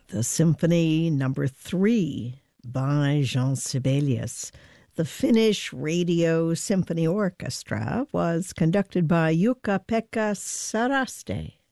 The Symphony Number 3 by Jean Sibelius. The Finnish Radio Symphony Orchestra was conducted by Jukka-Pekka Saraste.